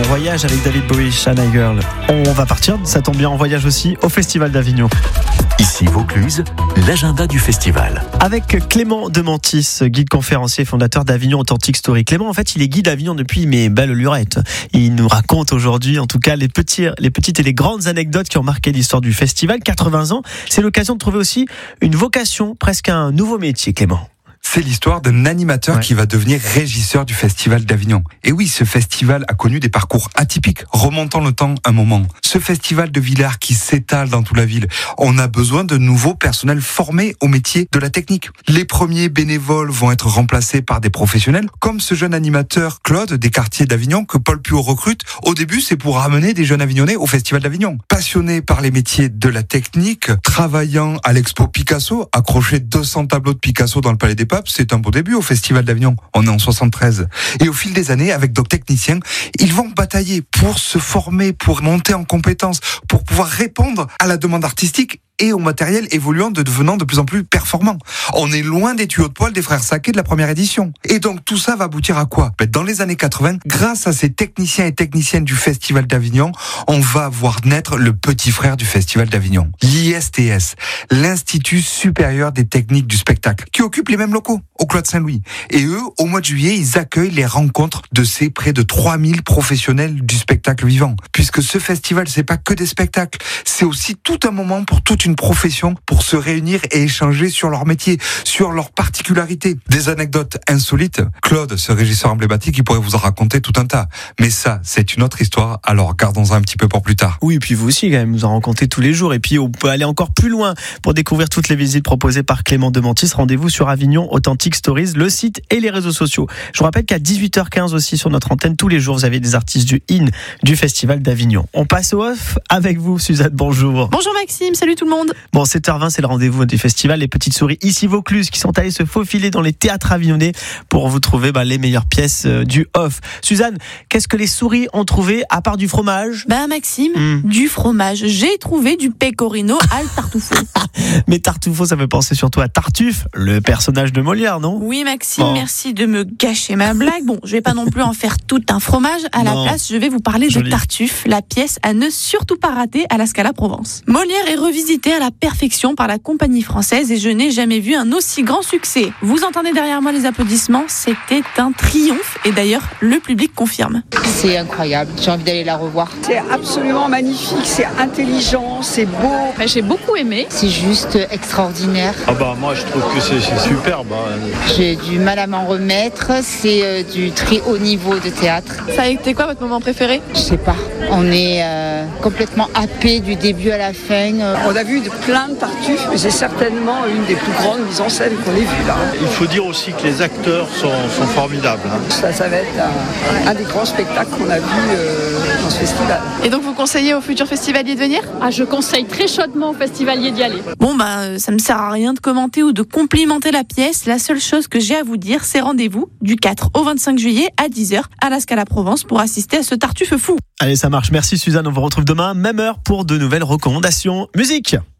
Voyage avec David Bowie, Shana Girl. On va partir, ça tombe bien, en voyage aussi au Festival d'Avignon. Ici Vaucluse, l'agenda du festival. Avec Clément Dementis, guide conférencier et fondateur d'Avignon Authentic Story. Clément, en fait, il est guide d'Avignon depuis mes belles lurettes. Il nous raconte aujourd'hui, en tout cas, les petites et les grandes anecdotes qui ont marqué l'histoire du festival. 80 ans, c'est l'occasion de trouver aussi une vocation, presque un nouveau métier, Clément. C'est l'histoire d'un animateur qui va devenir régisseur du Festival d'Avignon. Et oui, ce festival a connu des parcours atypiques, remontant le temps un moment. Ce festival de Villars qui s'étale dans toute la ville, on a besoin de nouveaux personnels formés au métier de la technique. Les premiers bénévoles vont être remplacés par des professionnels, comme ce jeune animateur Claude des quartiers d'Avignon que Paul Puot recrute. Au début, c'est pour ramener des jeunes Avignonnais au Festival d'Avignon. Passionné par les métiers de la technique, travaillant à l'expo Picasso, accroché 200 tableaux de Picasso dans le Palais des Papes, c'est un beau début au Festival d'Avignon. On est en 73. Et au fil des années, avec d'autres techniciens, ils vont batailler pour se former, pour monter en compétences, pour pouvoir répondre à la demande artistique et au matériel évoluant, devenant de plus en plus performant. On est loin des tuyaux de poêle des frères Sacquet de la première édition. Et donc tout ça va aboutir à quoi ? Dans les années 80, grâce à ces techniciens et techniciennes du Festival d'Avignon, on va voir naître le petit frère du Festival d'Avignon, l'ISTS, l'Institut supérieur des techniques du spectacle, qui occupe les mêmes locaux, au Clos de Saint-Louis. Et eux, au mois de juillet, ils accueillent les rencontres de ces près de 3000 professionnels du spectacle vivant. Puisque ce festival, c'est pas que des spectacles, c'est aussi tout un moment pour toute une profession pour se réunir et échanger sur leur métier, sur leurs particularités. Des anecdotes insolites. Claude, ce régisseur emblématique, il pourrait vous en raconter tout un tas. Mais ça, c'est une autre histoire, alors gardons-en un petit peu pour plus tard. Oui, et puis vous aussi, quand même, vous en racontez tous les jours. Et puis, on peut aller encore plus loin pour découvrir toutes les visites proposées par Clément Dementis. Rendez-vous sur Avignon Authentic Stories, le site et les réseaux sociaux. Je vous rappelle qu'à 18h15 aussi sur notre antenne, tous les jours, vous avez des artistes du IN du Festival d'Avignon. On passe au off avec vous, Suzanne, bonjour. Bonjour Maxime, salut tout le monde. Bon, 7h20, c'est le rendez-vous du festival. Les petites souris ici Vaucluse qui sont allées se faufiler dans les théâtres avignonnais pour vous trouver les meilleures pièces du off. Suzanne, qu'est-ce que les souris ont trouvé à part du fromage ? Maxime, du fromage. J'ai trouvé du pecorino al tartufo. Mais Tartufo, ça fait penser surtout à Tartuffe, le personnage de Molière, non ? Oui Maxime, merci de me gâcher ma blague. Bon, je vais pas non plus en faire tout un fromage. À la place, je vais vous parler de Tartuffe, la pièce à ne surtout pas rater à la Scala Provence. Molière est revisité à la perfection par la compagnie française et je n'ai jamais vu un aussi grand succès. Vous entendez derrière moi les applaudissements, c'était un triomphe et d'ailleurs le public confirme. C'est incroyable, j'ai envie d'aller la revoir. C'est absolument magnifique, c'est intelligent, c'est beau. J'ai beaucoup aimé. C'est juste extraordinaire. Moi je trouve que c'est superbe. J'ai du mal à m'en remettre, c'est du très haut niveau de théâtre. Ça a été quoi votre moment préféré ? Je sais pas, on est complètement happé du début à la fin. On a vu plein de Tartuffe, mais c'est certainement une des plus grandes mises en scène qu'on ait vues là. Il faut dire aussi que les acteurs sont formidables. Ça va être un des grands spectacles qu'on a vu dans ce festival. Et donc vous conseillez aux futurs festivaliers de venir ? Je conseille très chaudement aux festivaliers d'y aller. Ça me sert à rien de commenter ou de complimenter la pièce. La seule chose que j'ai à vous dire, c'est rendez-vous du 4 au 25 juillet à 10h à la Scala Provence pour assister à ce Tartuffe fou. Allez, ça marche. Merci Suzanne, on vous retrouve demain, même heure pour de nouvelles recommandations. Musique.